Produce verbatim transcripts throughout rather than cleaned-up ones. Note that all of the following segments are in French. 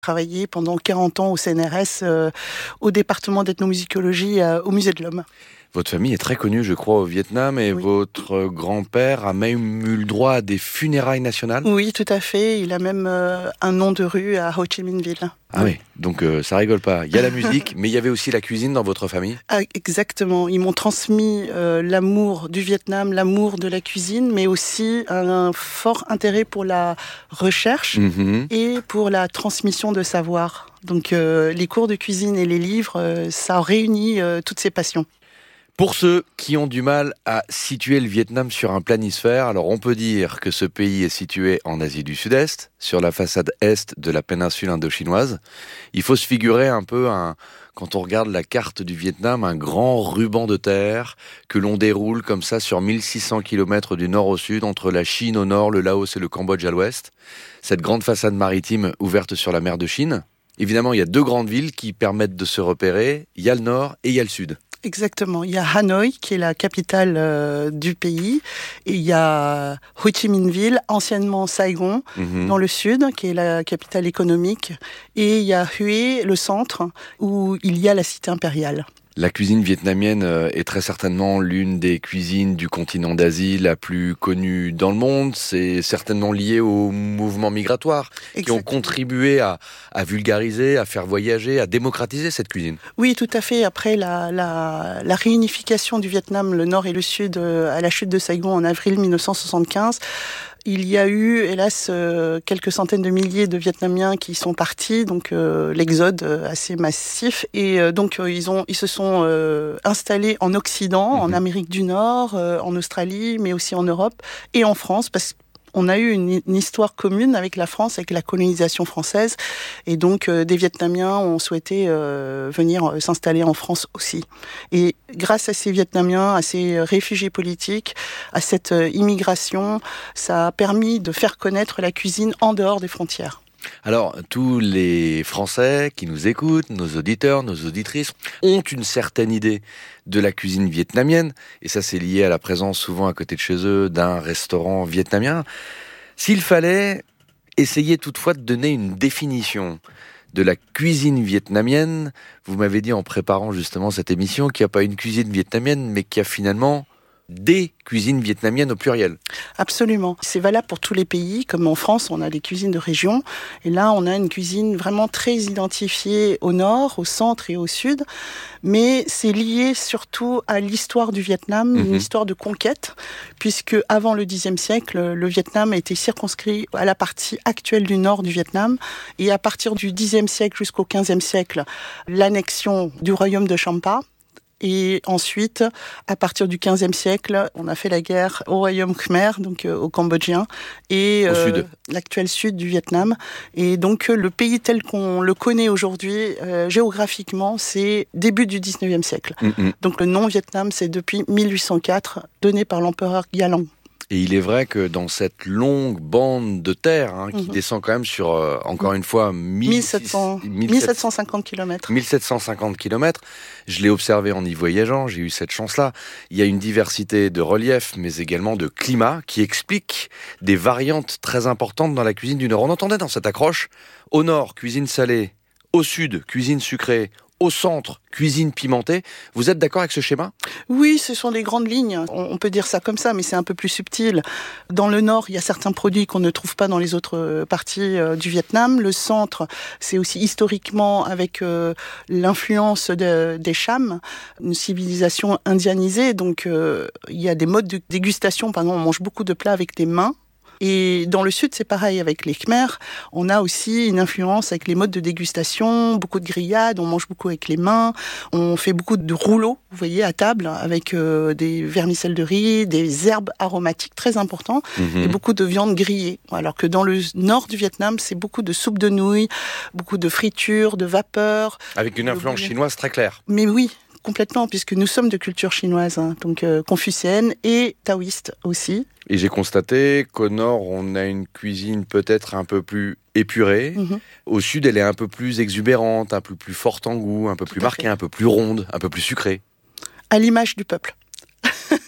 Travaillé pendant quarante ans au C N R S, euh, au département d'ethnomusicologie euh, au Musée de l'Homme. Votre famille est très connue, je crois, au Vietnam, et Oui. votre grand-père a même eu le droit à des funérailles nationales. Oui, tout à fait. Il a même euh, un nom de rue à Ho Chi Minh Ville. Ah oui, donc euh, ça rigole pas. Il y a la musique, mais il y avait aussi la cuisine dans votre famille. Ah, exactement. Ils m'ont transmis euh, l'amour du Vietnam, l'amour de la cuisine, mais aussi un fort intérêt pour la recherche Mmh. et pour la transmission de savoir. Donc euh, les cours de cuisine et les livres, euh, ça réunit euh, toutes ces passions. Pour ceux qui ont du mal à situer le Vietnam sur un planisphère, alors on peut dire que ce pays est situé en Asie du Sud-Est, sur la façade est de la péninsule indochinoise. Il faut se figurer un peu, un, quand on regarde la carte du Vietnam, un grand ruban de terre que l'on déroule comme ça sur mille six cents kilomètres du nord au sud, entre la Chine au nord, le Laos et le Cambodge à l'ouest. Cette grande façade maritime ouverte sur la mer de Chine. Évidemment, il y a deux grandes villes qui permettent de se repérer. Il y a le nord et il y a le sud. Exactement. Il y a Hanoï, qui est la capitale euh, du pays, et il y a Ho Chi Minh Ville, anciennement Saigon, Mmh. dans le sud, qui est la capitale économique, et il y a Hue, le centre, où il y a la cité impériale. La cuisine vietnamienne est très certainement l'une des cuisines du continent d'Asie la plus connue dans le monde. C'est certainement lié aux mouvements migratoires qui ont Exactement. contribué à, à vulgariser, à faire voyager, à démocratiser cette cuisine. Oui, tout à fait. Après la, la, la réunification du Vietnam, le nord et le sud, euh, à la chute de Saigon en avril mille neuf cent soixante-quinze, il y a eu, hélas, euh, quelques centaines de milliers de Vietnamiens qui sont partis, donc euh, l'exode euh, assez massif. Et euh, donc euh, ils ont, ils se sont euh, installés en Occident, Mmh. en Amérique du Nord, euh, en Australie, mais aussi en Europe et en France, parce qu'on a eu une, une histoire commune avec la France, avec la colonisation française, et donc euh, des Vietnamiens ont souhaité euh, venir euh, s'installer en France aussi. Et grâce à ces Vietnamiens, à ces réfugiés politiques, à cette euh, immigration, ça a permis de faire connaître la cuisine en dehors des frontières. Alors, tous les Français qui nous écoutent, nos auditeurs, nos auditrices, ont une certaine idée de la cuisine vietnamienne, et ça c'est lié à la présence souvent à côté de chez eux d'un restaurant vietnamien. S'il fallait essayer toutefois de donner une définition de la cuisine vietnamienne, vous m'avez dit en préparant justement cette émission qu'il n'y a pas une cuisine vietnamienne, mais qu'il y a finalement des cuisines vietnamiennes au pluriel. Absolument. C'est valable pour tous les pays. Comme en France, on a des cuisines de région. Et là, on a une cuisine vraiment très identifiée au nord, au centre et au sud. Mais c'est lié surtout à l'histoire du Vietnam, Mmh. une histoire de conquête, puisque avant le dixième siècle, le Vietnam a été circonscrit à la partie actuelle du nord du Vietnam. Et à partir du dixième siècle jusqu'au quinzième siècle, l'annexion du royaume de Champa. Et ensuite, à partir du quinzième siècle, on a fait la guerre au royaume Khmer, donc euh, aux Cambodgiens, et Au euh, sud. l'actuel sud du Vietnam. Et donc, euh, le pays tel qu'on le connaît aujourd'hui, euh, géographiquement, c'est début du dix-neuvième siècle. Mmh. Donc, le nom Vietnam, c'est depuis mille huit cent quatre, donné par l'empereur Gialang. Et il est vrai que dans cette longue bande de terre, hein, qui Mhm. descend quand même sur, euh, encore une fois, mille sept cents, mille sept cent cinquante kilomètres. mille sept cent cinquante kilomètres, je l'ai observé en y voyageant, j'ai eu cette chance-là. Il y a une diversité de relief, mais également de climat, qui explique des variantes très importantes dans la cuisine du Nord. On entendait dans cette accroche, au Nord, cuisine salée, au Sud, cuisine sucrée, au centre, cuisine pimentée. Vous êtes d'accord avec ce schéma ? Oui, ce sont des grandes lignes. On peut dire ça comme ça, mais c'est un peu plus subtil. Dans le nord, il y a certains produits qu'on ne trouve pas dans les autres parties du Vietnam. Le centre, c'est aussi historiquement avec euh, l'influence de, des Cham, une civilisation indianisée. Donc, euh, il y a des modes de dégustation. Par exemple, on mange beaucoup de plats avec des mains. Et dans le sud, c'est pareil avec les Khmers. On a aussi une influence avec les modes de dégustation, beaucoup de grillades, on mange beaucoup avec les mains, on fait beaucoup de rouleaux, vous voyez, à table, avec euh, des vermicelles de riz, des herbes aromatiques très importants, Mmh. et beaucoup de viande grillée. Alors que dans le nord du Vietnam, c'est beaucoup de soupe de nouilles, beaucoup de fritures, de vapeur. Avec une de influence bouillon. chinoise très claire. Mais oui, complètement, puisque nous sommes de culture chinoise, hein, donc euh, confucéenne et taoïste aussi. Et j'ai constaté qu'au nord, on a une cuisine peut-être un peu plus épurée. Mm-hmm. Au sud, elle est un peu plus exubérante, un peu plus forte en goût, un peu Tout plus à marquée, fait. un peu plus ronde, un peu plus sucrée. À l'image du peuple.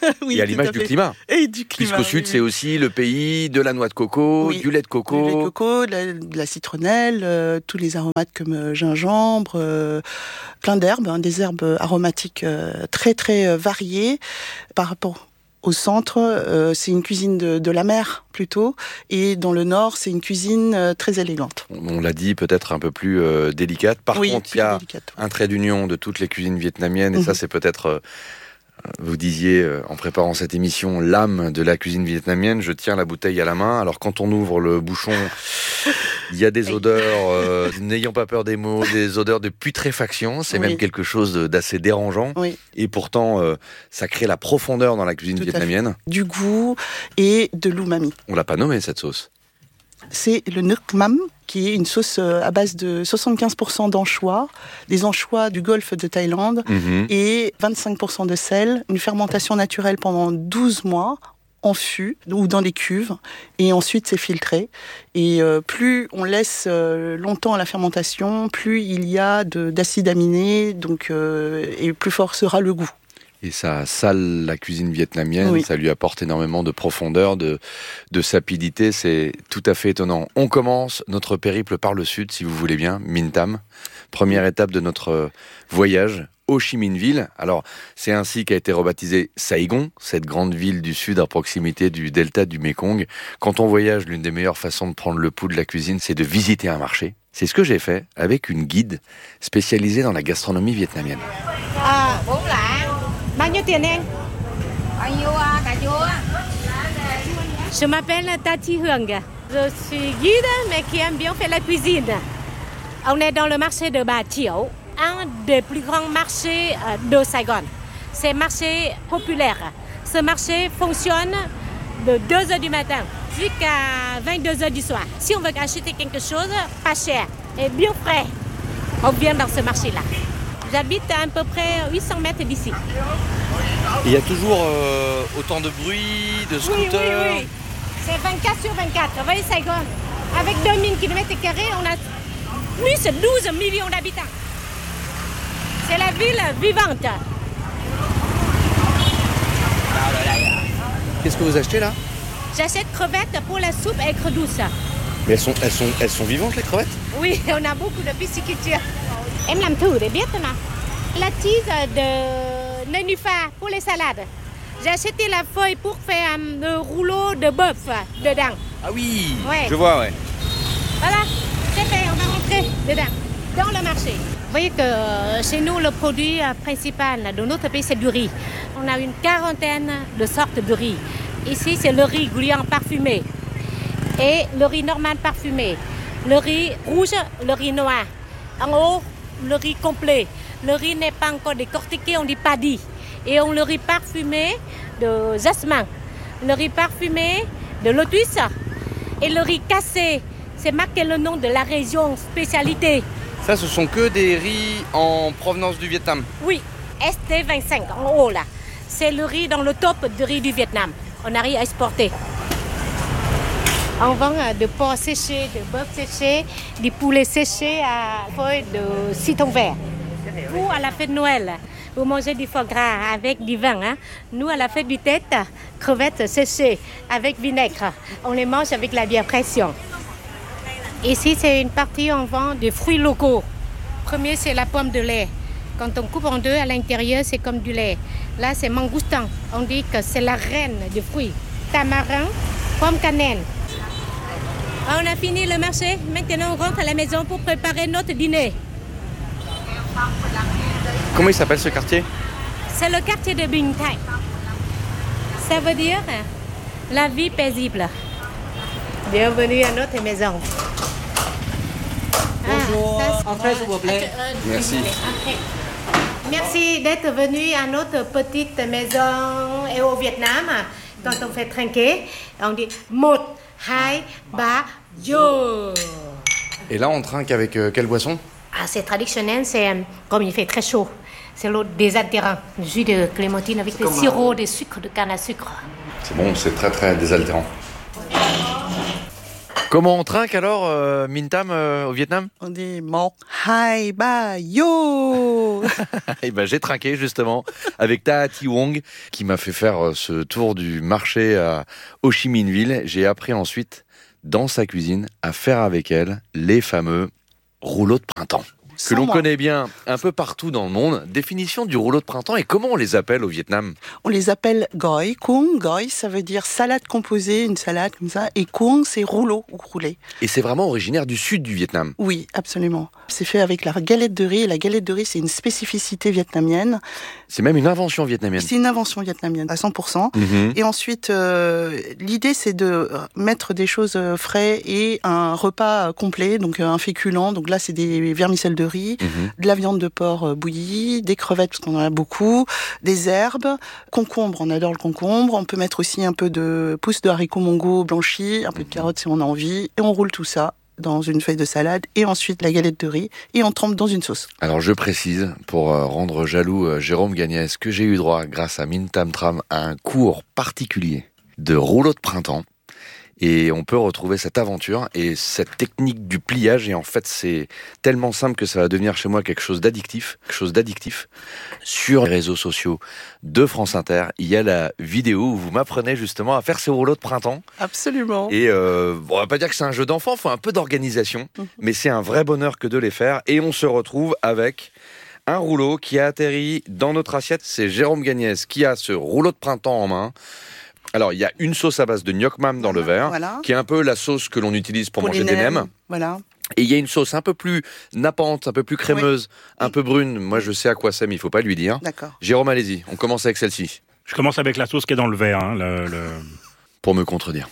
Oui, et à tout l'image à du fait. climat. Et du climat. Puisqu'au sud, oui, c'est oui. aussi le pays de la noix de coco, Oui. du lait de coco. Du lait de coco, de la, de la citronnelle, euh, tous les aromates comme euh, gingembre, euh, plein d'herbes, hein, des herbes aromatiques euh, très très euh, variées par rapport au centre. Euh, c'est une cuisine de, de la mer plutôt, et dans le nord, c'est une cuisine euh, très élégante. On l'a dit, peut-être un peu plus euh, délicate. Par Oui, contre, il plus y a délicate. un trait d'union de toutes les cuisines vietnamiennes, et Mhm. ça, c'est peut-être... euh, Vous disiez, euh, en préparant cette émission, l'âme de la cuisine vietnamienne. Je tiens la bouteille à la main. Alors, quand on ouvre le bouchon, il y a des odeurs, euh, n'ayons pas peur des mots, des odeurs de putréfaction. C'est Oui. même quelque chose d'assez dérangeant. Oui. Et pourtant, euh, ça crée la profondeur dans la cuisine Tout à vietnamienne. Du goût et de l'umami. On l'a pas nommé, cette sauce. C'est le nuoc mam, qui est une sauce à base de soixante-quinze pour cent d'anchois, des anchois du golfe de Thaïlande, Mmh. et vingt-cinq pour cent de sel, une fermentation naturelle pendant douze mois, en fût ou dans des cuves, et ensuite c'est filtré. Et euh, plus on laisse euh, longtemps la fermentation, plus il y a de, d'acides aminés, donc, euh, et plus fort sera le goût. Et ça sale la cuisine vietnamienne, Oui. ça lui apporte énormément de profondeur, de, de sapidité, c'est tout à fait étonnant. On commence notre périple par le sud, si vous voulez bien, Minh Tam. Première étape de notre voyage, Ho Chi Minh Ville. Alors, c'est ainsi qu'a été rebaptisée Saigon, cette grande ville du sud à proximité du delta du Mékong. Quand on voyage, l'une des meilleures façons de prendre le pouls de la cuisine, c'est de visiter un marché. C'est ce que j'ai fait avec une guide spécialisée dans la gastronomie vietnamienne. À, bốn lạng. Bao nhiêu tiền anh? Bao nhiêu cà chua? Je m'appelle Tati Huang. Je suis guide, mais qui aime bien faire la cuisine. On est dans le marché de Bà Chiểu, un des plus grands marchés de Saigon. C'est un marché populaire. Ce marché fonctionne de deux heures du matin jusqu'à vingt-deux heures du soir. Si on veut acheter quelque chose, pas cher et bien frais, on vient dans ce marché-là. J'habite à, à peu près huit cents mètres d'ici. Il y a toujours euh, autant de bruit, de Oui, scooters. oui, oui. C'est vingt-quatre sur vingt-quatre. Vous voyez Saigon, avec deux mille kilomètres carrés, on a plus de douze millions d'habitants. C'est la ville vivante. Qu'est-ce que vous achetez là? J'achète crevettes pour la soupe aigre douce. Mais elles sont, elles, sont, elles sont vivantes, les crevettes? Oui, on a beaucoup de pisciculture. Em làm thử để biết thôi mà. La tige de nénuphar pour les salades. J'ai acheté la feuille pour faire un rouleau de bœuf dedans. Ah oui, Ouais. je vois, ouais. Voilà, c'est fait, on va rentrer dedans, dans le marché. Vous voyez que euh, chez nous, le produit euh, principal de notre pays, c'est du riz. On a une quarantaine de sortes de riz. Ici, c'est le riz goulian parfumé et le riz normal parfumé, le riz rouge, le riz noir. En haut, le riz complet. Le riz n'est pas encore décortiqué, on dit paddy. Et on le riz parfumé de jasmin, le riz parfumé de lotus et le riz cassé. C'est marqué le nom de la région spécialité. Ça, ce sont que des riz en provenance du Vietnam. Oui, S T vingt-cinq en haut là. C'est le riz dans le top de riz du Vietnam. On n'a rien à exporter. On vend de porc séché, de bœuf séché, des poulets séchés à feuilles de citron vert. Vous, à la fête de Noël, vous mangez du foie gras avec du vin. Hein? Nous, à la fête du tête, crevettes séchées avec vinaigre. On les mange avec la bière pression. Ici, c'est une partie où on vend des fruits locaux. Premier, c'est la pomme de lait. Quand on coupe en deux, à l'intérieur, c'est comme du lait. Là, c'est mangoustan. On dit que c'est la reine des fruits. Tamarin, pomme cannelle. On a fini le marché. Maintenant, on rentre à la maison pour préparer notre dîner. Comment il s'appelle ce quartier? C'est le quartier de Binh Thai. Ça veut dire la vie paisible. Bienvenue à notre maison. Bonjour, Ah, ça, entrez s'il vous plaît. Merci. Ok. Merci d'être venu à notre petite maison et au Vietnam. Quand on fait trinquer, on dit một, hai, ba, yo. Et là, on trinque avec euh, quelle boisson? Ah, c'est traditionnel, c'est euh, comme il fait très chaud. C'est l'eau désaltérant, le jus de clémentine avec le sirop de sucre de canne à sucre. C'est bon, c'est très très désaltérant. Comment on trinque alors, euh, Minh Tham, euh, au Vietnam? On dit Mok Hai Ba Yo. Eh ben, j'ai trinqué justement avec Ta Thi Wong qui m'a fait faire ce tour du marché à Ho Chi Minh Ville. J'ai appris ensuite, dans sa cuisine, à faire avec elle les fameux rouleaux de printemps. Que l'on connaît bien un peu partout dans le monde. Définition du rouleau de printemps et comment on les appelle au Vietnam? On les appelle goi, kung. Goi, ça veut dire salade composée, une salade comme ça. Et kung, c'est rouleau ou roulé. Et c'est vraiment originaire du sud du Vietnam? Oui, absolument. C'est fait avec la galette de riz. Et la galette de riz, c'est une spécificité vietnamienne. C'est même une invention vietnamienne? C'est une invention vietnamienne, à cent pour cent. Mmh. Et ensuite, euh, l'idée, c'est de mettre des choses frais et un repas complet, donc un féculent. Donc là, c'est des vermicelles de riz, mmh. de la viande de porc bouillie, des crevettes, parce qu'on en a beaucoup, des herbes, concombre, on adore le concombre. On peut mettre aussi un peu de pousses de haricots mongo blanchis, un peu de carottes si on a envie. Et on roule tout ça dans une feuille de salade et ensuite la galette de riz et on trempe dans une sauce. Alors je précise, pour rendre jaloux Jérôme Gagnès, que j'ai eu droit, grâce à Minh Tham Tram, à un cours particulier de rouleau de printemps. Et on peut retrouver cette aventure et cette technique du pliage. Et en fait, c'est tellement simple que ça va devenir chez moi quelque chose d'addictif. Quelque chose d'addictif. Sur les réseaux sociaux de France Inter, il y a la vidéo où vous m'apprenez justement à faire ces rouleaux de printemps. Absolument. Et euh, bon, on va pas dire que c'est un jeu d'enfant, il faut un peu d'organisation. Mmh. Mais c'est un vrai bonheur que de les faire. Et on se retrouve avec un rouleau qui a atterri dans notre assiette. C'est Jérôme Gagnès qui a ce rouleau de printemps en main. Alors, il y a une sauce à base de Ngoc Mam dans le verre, voilà. qui est un peu la sauce que l'on utilise pour, pour manger des nems. Voilà. Et il y a une sauce un peu plus nappante, un peu plus crémeuse, oui. un peu brune. Moi, je sais à quoi c'est, mais il ne faut pas lui dire. D'accord. Jérôme, allez-y, on commence avec celle-ci. Je commence avec la sauce qui est dans le verre. Hein, le, le... Pour me contredire.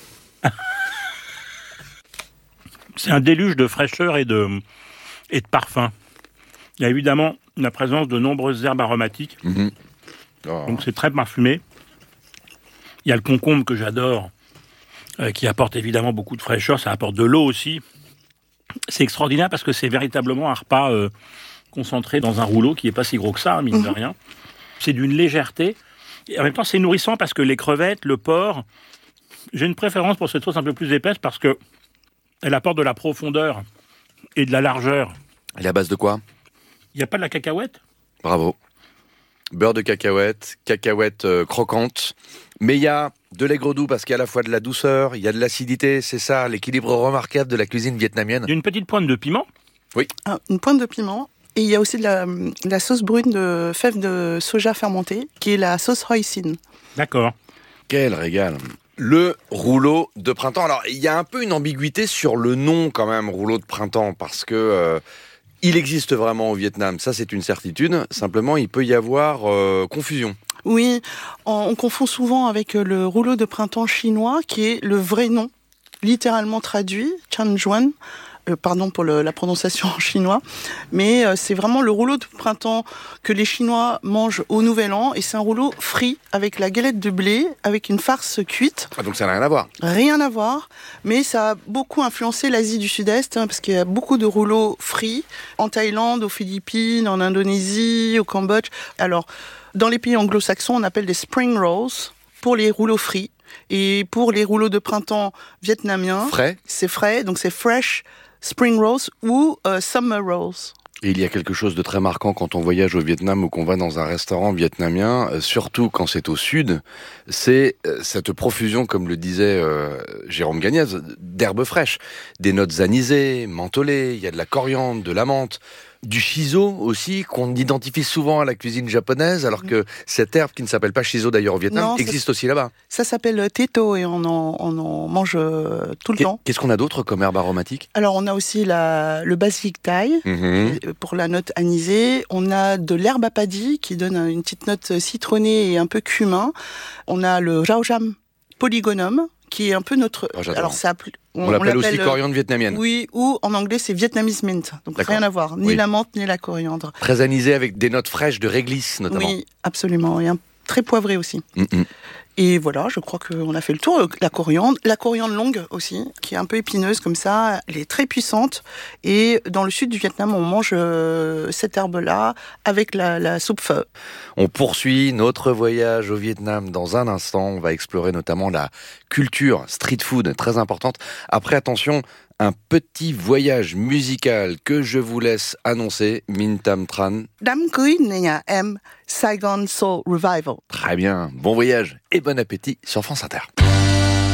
C'est un déluge de fraîcheur et de, et de parfum. Il y a évidemment la présence de nombreuses herbes aromatiques. Mmh. Oh. Donc, c'est très parfumé. Il y a le concombre que j'adore, euh, qui apporte évidemment beaucoup de fraîcheur, ça apporte de l'eau aussi. C'est extraordinaire parce que c'est véritablement un repas euh, concentré dans un rouleau qui n'est pas si gros que ça, mine mmh. de rien. C'est d'une légèreté. Et en même temps, c'est nourrissant parce que les crevettes, le porc, j'ai une préférence pour cette sauce un peu plus épaisse parce qu'elle apporte de la profondeur et de la largeur. Elle est à base de quoi? Il n'y a pas de la cacahuète? Bravo. Beurre de cacahuète, cacahuète euh, croquante. Mais il y a de l'aigre doux parce qu'il y a à la fois de la douceur, il y a de l'acidité, c'est ça, l'équilibre remarquable de la cuisine vietnamienne. Il y a une petite pointe de piment. Oui. Ah, une pointe de piment. Et il y a aussi de la, de la sauce brune de fèves de soja fermentée, qui est la sauce hoisin. D'accord. Quel régal. Le rouleau de printemps. Alors, il y a un peu une ambiguïté sur le nom quand même, rouleau de printemps, parce que... Euh, il existe vraiment au Vietnam, ça c'est une certitude. Simplement, il peut y avoir euh, confusion. Oui, on, on confond souvent avec le rouleau de printemps chinois, qui est le vrai nom, littéralement traduit, Chan Juan. Euh, pardon pour le, la prononciation en chinois, mais euh, c'est vraiment le rouleau de printemps que les Chinois mangent au Nouvel An, et c'est un rouleau frit avec la galette de blé, avec une farce cuite. Ah, donc ça n'a rien à voir. Rien à voir, mais ça a beaucoup influencé l'Asie du Sud-Est, hein, parce qu'il y a beaucoup de rouleaux frits en Thaïlande, aux Philippines, en Indonésie, au Cambodge. Alors, dans les pays anglo-saxons, on appelle des spring rolls pour les rouleaux frits. Et pour les rouleaux de printemps vietnamiens, frais. c'est frais, donc c'est fresh spring rolls ou euh, summer rolls. Et il y a quelque chose de très marquant quand on voyage au Vietnam ou qu'on va dans un restaurant vietnamien, euh, surtout quand c'est au sud, c'est euh, cette profusion, comme le disait euh, Jérôme Gagnès, d'herbes fraîches, des notes anisées, mentholées, il y a de la coriandre, de la menthe, du shiso aussi, qu'on identifie souvent à la cuisine japonaise, alors que cette herbe, qui ne s'appelle pas shiso d'ailleurs au Vietnam, non, existe ça, aussi là-bas. Ça s'appelle teto et on en, on en mange euh, tout le Qu'est, temps. Qu'est-ce qu'on a d'autre comme herbe aromatique? Alors on a aussi la, le basilic thaï, mm-hmm. pour la note anisée. On a de l'herbe à paddy qui donne une petite note citronnée et un peu cumin. On a le rau jam polygonum, qui est un peu notre... Oh, alors ça, on, on l'appelle on aussi coriandre vietnamienne. Oui, ou en anglais c'est Vietnamese mint, donc D'accord. rien à voir, ni oui. la menthe ni la coriandre. Très anisé avec des notes fraîches de réglisse notamment. Oui, absolument, et un, très poivré aussi. Mm-mm. Et voilà, je crois qu'on a fait le tour. La coriandre, la coriandre longue aussi, qui est un peu épineuse comme ça, elle est très puissante. Et dans le sud du Vietnam, on mange euh, cette herbe-là avec la, la soupe pho. On poursuit notre voyage au Vietnam dans un instant. On va explorer notamment la culture street food, très importante. Après, attention, un petit voyage musical que je vous laisse annoncer, Minh Tam Tran. Đám cưới nhà em, Saigon Soul Revival. Très bien, bon voyage et bon appétit sur France Inter.